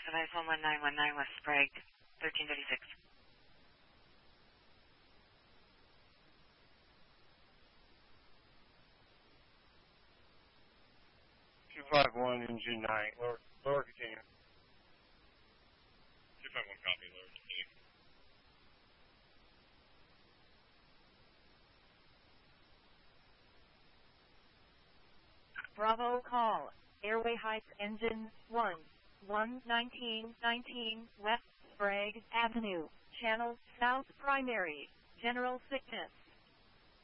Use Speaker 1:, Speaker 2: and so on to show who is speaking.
Speaker 1: Advise 11919 West Sprague, 1336.
Speaker 2: 251 engine 9, lower continue.
Speaker 3: 251 copy, lower continue.
Speaker 4: Bravo call, Airway Heights engine 11919 West Sprague Avenue, channel south primary, general sickness.